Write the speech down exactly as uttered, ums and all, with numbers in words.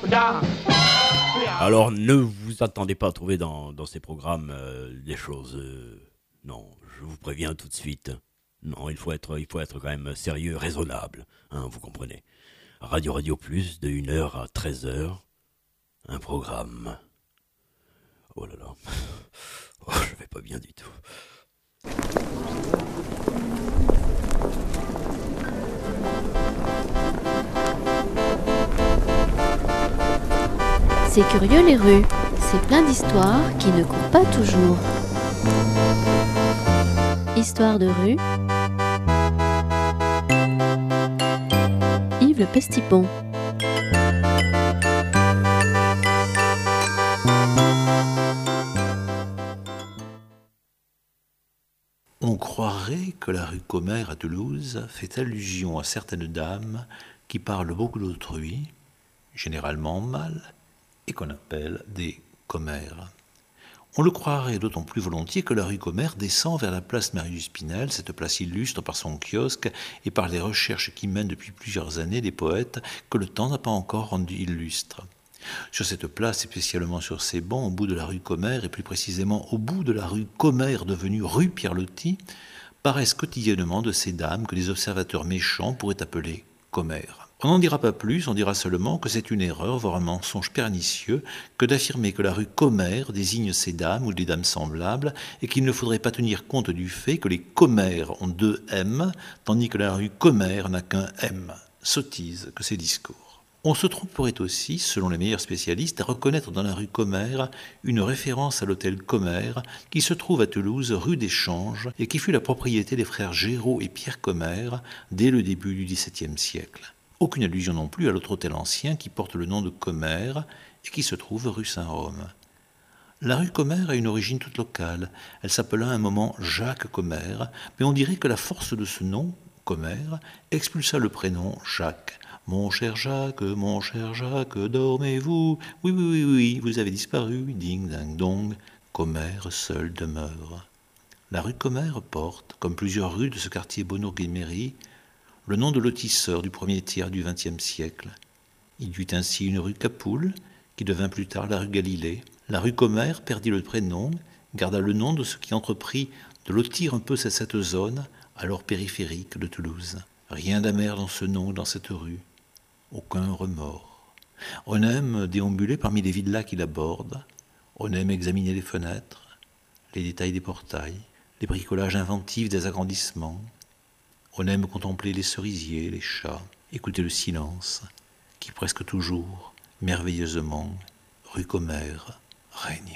Alors ne vous attendez pas à trouver dans, dans ces programmes euh, des choses... Euh, non, je vous préviens tout de suite. Non, il faut être, il faut être quand même sérieux, raisonnable, hein, vous comprenez. Radio Radio Plus, de une heure à treize heures, un programme. Oh là là, oh, je vais pas bien du tout. C'est curieux les rues, c'est plein d'histoires qui ne courent pas toujours. Histoire de rue, Yves Le Pestipon. On croirait que la rue Commères à Toulouse fait allusion à certaines dames qui parlent beaucoup d'autrui, généralement mal, et qu'on appelle des commères. On le croirait d'autant plus volontiers que la rue Commères descend vers la place Marius-Pinel, cette place illustre par son kiosque et par les recherches qui mènent depuis plusieurs années des poètes que le temps n'a pas encore rendus illustres. Sur cette place, et spécialement sur ces bancs, au bout de la rue Commères, et plus précisément au bout de la rue Commères devenue rue Pierre-Loti, paraissent quotidiennement de ces dames que les observateurs méchants pourraient appeler commères. On n'en dira pas plus, on dira seulement que c'est une erreur, voire un mensonge pernicieux, que d'affirmer que la rue Commères désigne ces dames ou des dames semblables, et qu'il ne faudrait pas tenir compte du fait que les commères ont deux M, tandis que la rue Commères n'a qu'un M. Sottise que ces discours. On se tromperait aussi, selon les meilleurs spécialistes, à reconnaître dans la rue Commères une référence à l'hôtel Commères, qui se trouve à Toulouse, rue des Changes, et qui fut la propriété des frères Géraud et Pierre Commères dès le début du dix-septième siècle. Aucune allusion non plus à l'autre hôtel ancien qui porte le nom de Commères et qui se trouve rue Saint-Rome. La rue Commères a une origine toute locale. Elle s'appela à un moment Jacques Commères, mais on dirait que la force de ce nom, Commères, expulsa le prénom Jacques. « Mon cher Jacques, mon cher Jacques, dormez-vous? Oui, oui, oui, oui, vous avez disparu, ding, ding, dong. Commères seul demeure. » La rue Commères porte, comme plusieurs rues de ce quartier Bonneau-Guéméry, le nom de lotisseur du premier tiers du vingtième siècle. Il y eut ainsi une rue Capoul, qui devint plus tard la rue Galilée. La rue Commères perdit le prénom, garda le nom de ce qui entreprit de lotir un peu cette zone, alors périphérique de Toulouse. Rien d'amer dans ce nom ou dans cette rue. Aucun remords. On aime déambuler parmi les villas qui l'abordent. On aime examiner les fenêtres, les détails des portails, les bricolages inventifs des agrandissements. On aime contempler les cerisiers, les chats, écouter le silence, qui presque toujours, merveilleusement, rue Commères, règne.